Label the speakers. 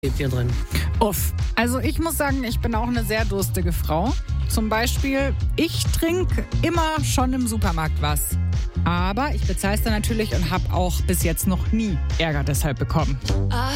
Speaker 1: hier drin.
Speaker 2: Uff. Also ich muss sagen, ich bin auch eine sehr durstige Frau. Zum Beispiel, ich trinke immer schon im Supermarkt was. Aber ich bezahle es dann natürlich und habe auch bis jetzt noch nie Ärger deshalb bekommen.